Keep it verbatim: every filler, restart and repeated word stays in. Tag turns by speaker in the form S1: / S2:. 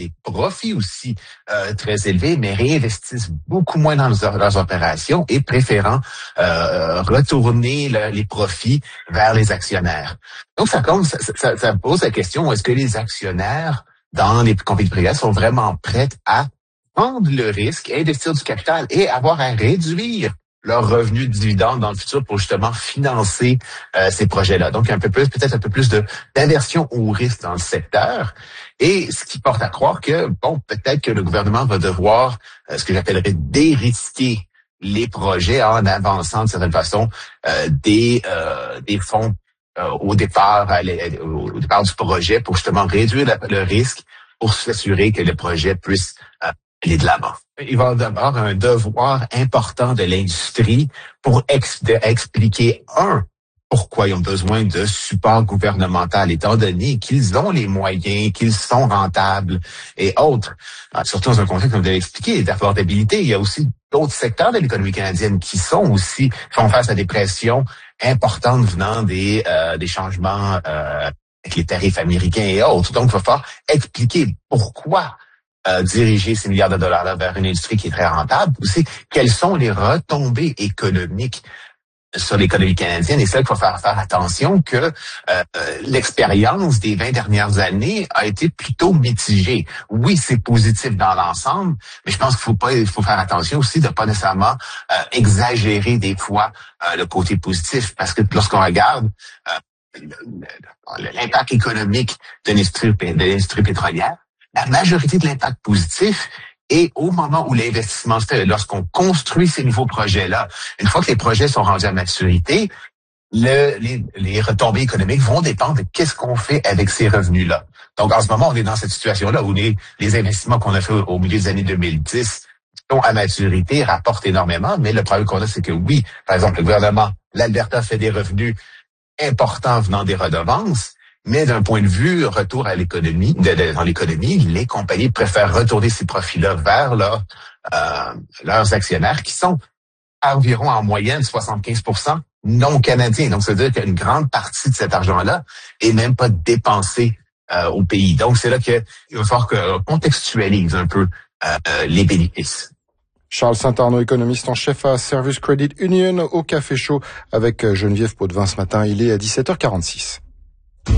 S1: des profits aussi euh, très élevés, mais réinvestissent beaucoup moins dans leurs, leurs opérations et préférant euh, retourner le, les profits vers les actionnaires. Donc, ça, compte, ça, ça, ça pose la question, est-ce que les actionnaires dans les compagnies privées sont vraiment prêts à prendre le risque, investir du capital et avoir à réduire leurs revenus de dividendes dans le futur pour justement financer euh, ces projets-là. Donc, un peu plus, peut-être un peu plus de d'aversion au risque dans le secteur. Et ce qui porte à croire que, bon, peut-être que le gouvernement va devoir, euh, ce que j'appellerais dérisquer les projets en avançant de certaine façon euh, des euh, des fonds euh, au départ au départ du projet pour justement réduire la, le risque pour s'assurer que le projet puisse euh, aller de l'avant. Il va y avoir un devoir important de l'industrie pour ex- de expliquer, un, pourquoi ils ont besoin de support gouvernemental, étant donné qu'ils ont les moyens, qu'ils sont rentables et autres. Surtout dans un contexte, comme vous l'avez expliqué, d'affordabilité. Il y a aussi d'autres secteurs de l'économie canadienne qui sont aussi, font face à des pressions importantes venant des, euh, des changements euh, avec les tarifs américains et autres. Donc, il va falloir expliquer pourquoi Euh, diriger ces milliards de dollars-là vers une industrie qui est très rentable. Aussi, quelles sont les retombées économiques sur l'économie canadienne? Et c'est là qu'il faut faire, faire attention que euh, l'expérience des vingt dernières années a été plutôt mitigée. Oui, c'est positif dans l'ensemble, mais je pense qu'il faut pas, il faut faire attention aussi de pas nécessairement euh, exagérer des fois euh, le côté positif, parce que lorsqu'on regarde euh, l'impact économique de l'industrie, de l'industrie pétrolière, la majorité de l'impact positif est au moment où l'investissement se fait. Lorsqu'on construit ces nouveaux projets-là, une fois que les projets sont rendus à maturité, le, les, les retombées économiques vont dépendre de qu'est-ce qu'on fait avec ces revenus-là. Donc, en ce moment, on est dans cette situation-là où les, les investissements qu'on a fait au, au milieu des années deux mille dix sont à maturité, rapportent énormément, mais le problème qu'on a, c'est que oui, par exemple, le gouvernement, l'Alberta fait des revenus importants venant des redevances, mais d'un point de vue retour à l'économie, de, de, dans l'économie, les compagnies préfèrent retourner ces profits-là vers leur, euh, leurs actionnaires qui sont à environ en moyenne soixante-quinze pour cent non canadiens. Donc, ça veut dire qu'une grande partie de cet argent-là est même pas dépensé euh, au pays. Donc, c'est là qu'il va falloir qu'on contextualise un peu euh, les bénéfices.
S2: Charles Saint-Arnaud, économiste en chef à Service Credit Union, au Café Chaud avec Geneviève Potvin ce matin. Il est à dix-sept heures quarante-six.